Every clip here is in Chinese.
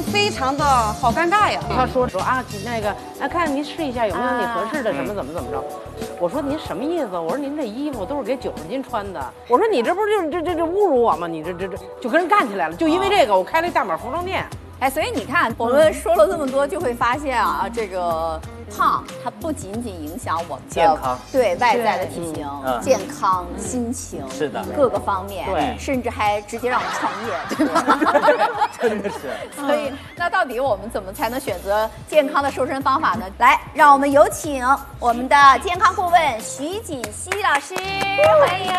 非常的好尴尬呀。 他说啊，那个看您试一下有没有你合适的什么怎么着。我说您什么意思？我说您这衣服都是给90斤穿的。我说你这不是这侮辱我吗？你这就跟人干起来了。就因为这个，我开了一大码服装店。 哎，所以你看，我们说了这么多，就会发现啊，这个胖它不仅仅影响我们的健康， 对外在的体型、健康、心情， 是的， 各个方面， 对， 甚至还直接让我们创业，对吧？ 真的是。 所以，那到底我们怎么才能选择健康的瘦身方法呢？来，让我们有请我们的健康顾问徐锦熙老师，欢迎。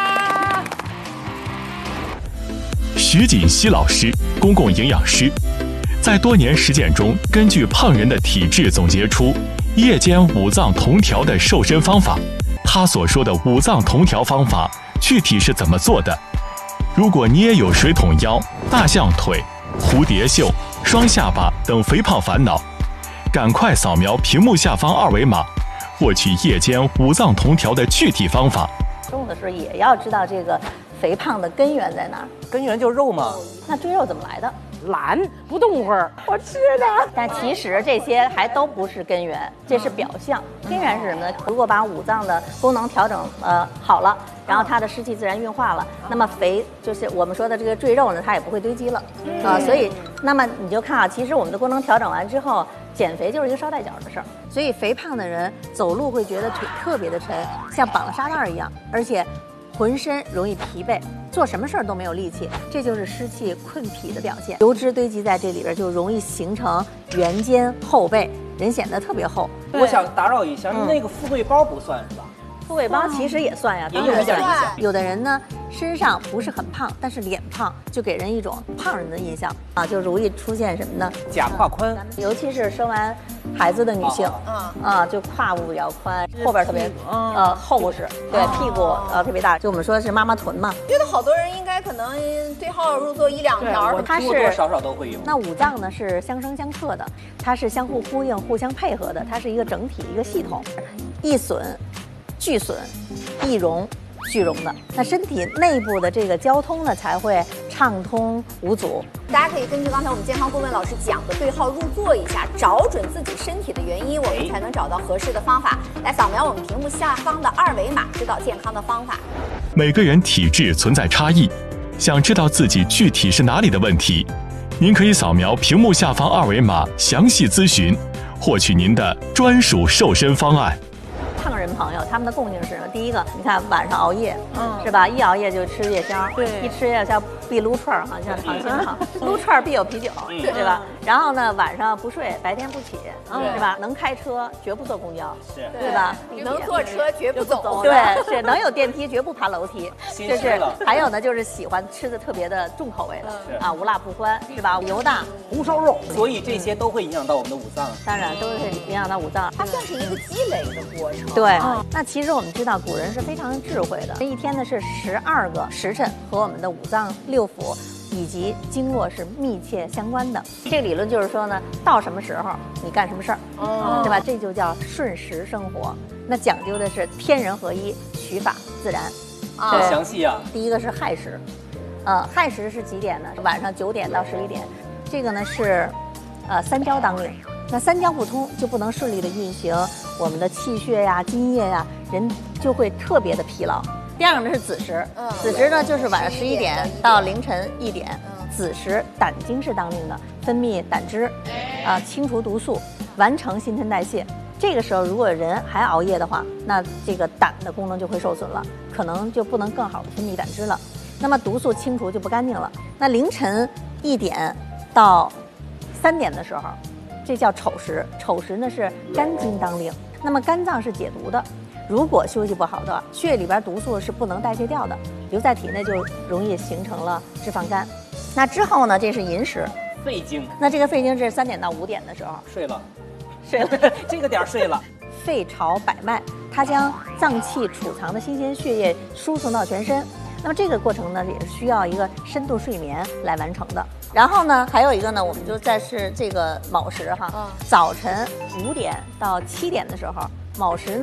徐锦熙老师，公共营养师，在多年实践中，根据胖人的体质总结出夜间五脏同调的瘦身方法。他所说的五脏同调方法具体是怎么做的？如果你也有水桶腰、大象腿、蝴蝶袖、双下巴等肥胖烦恼，赶快扫描屏幕下方2维码，获取夜间五脏同调的具体方法。 重的时候也要知道这个肥胖的根源在哪儿。 根源就是肉嘛。 那赘肉怎么来的？ 懒，不动会儿， 我吃的。但其实这些还都不是根源，这是表象。根源是什么呢？如果把五脏的功能调整好了，然后它的湿气自然运化了，那么肥就是我们说的这个赘肉呢，它也不会堆积了所以那么你就看啊，其实我们的功能调整完之后，减肥就是一个捎带脚的事儿。所以肥胖的人走路会觉得腿特别的沉，像绑了沙袋一样，而且浑身容易疲惫，做什么事儿都没有力气，这就是湿气困脾的表现。油脂堆积在这里边，就容易形成圆肩后背，人显得特别厚。 我想打扰一下，那个富贵包不算是吧？ 富贵包其实也算呀， 也有一点影响。 有的人呢，身上不是很胖，但是脸胖，就给人一种胖人的印象啊，就容易出现什么呢？ 假胯宽， 尤其是生完孩子的女性，就胯部比较宽，后边特别厚实，对，屁股特别大，就我们说是妈妈臀嘛。 觉得好多人应该可能对号入座1-2条， 它是多多少少都会有。 那五脏呢是相生相克的，它是相互呼应、互相配合的，它是一个整体、一个系统，易损、俱损、易荣、俱荣的。那身体内部的这个交通呢才会畅通无阻。 大家可以根据刚才我们健康顾问老师讲的对号入座一下，找准自己身体的原因，我们才能找到合适的方法。来扫描我们屏幕下方的2维码，知道健康的方法。 每个人体质存在差异，想知道自己具体是哪里的问题，您可以扫描屏幕下方2维码详细咨询，获取您的专属瘦身方案。 胖人朋友他们的共性是什么？第一个，你看晚上熬夜，是吧？一熬夜就吃夜宵， 对， 一吃夜宵必撸串儿，好像糖心哈，撸串儿必有啤酒，对吧？然后呢，晚上不睡，白天不起，是吧？能开车绝不坐公交，对吧？ 能坐车绝不走， 对，是能有电梯绝不爬楼梯，就是还有呢，就是喜欢吃的特别的重口味的啊，无辣不欢，是吧？油大红烧肉，所以这些都会影响到我们的五脏。 当然都会影响到五脏， 它算是一个积累的过程。 对，那其实我们知道古人是非常智慧的，这一天呢是12个时辰和我们的五脏六腑以及经络是密切相关的。这个理论就是说呢，到什么时候你干什么事儿，对吧？这就叫顺时生活。那讲究的是天人合一，取法自然。 很详细啊。 第一个是亥时，亥时是几点呢？晚上9点到11点。这个呢是三焦当令。那三焦不通，就不能顺利的运行我们的气血呀、津液呀，人就会特别的疲劳。第二个呢是子时，子时呢就是晚上11点到凌晨1点，子时胆经是当令的，分泌胆汁，清除毒素，完成新陈代谢。这个时候如果人还熬夜的话，那这个胆的功能就会受损了，可能就不能更好的分泌胆汁了，那么毒素清除就不干净了。那凌晨1点到3点的时候，这叫丑时，丑时呢是肝经当令，那么肝脏是解毒的，如果休息不好的，血液里边毒素是不能代谢掉的，留在体内就容易形成了脂肪肝。那之后呢，这是寅时， 肺经。 那这个肺经是3点到5点的时候， 睡了， 这个点睡了。 肺朝百脉，它将脏器储藏的新鲜血液输送到全身。那么这个过程呢，也是需要一个深度睡眠来完成的。然后呢，还有一个呢，我们就在是这个卯时哈，早晨5点到7点的时候，卯时